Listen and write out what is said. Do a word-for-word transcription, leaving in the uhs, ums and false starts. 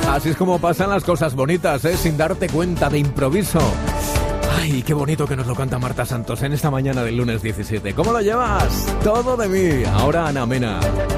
Así es como pasan las cosas bonitas, ¿eh? Sin darte cuenta, de improviso. Ay, qué bonito que nos lo canta Marta Santos en esta mañana del lunes diecisiete. ¿Cómo lo llevas? Todo de mí. Ahora Ana Mena.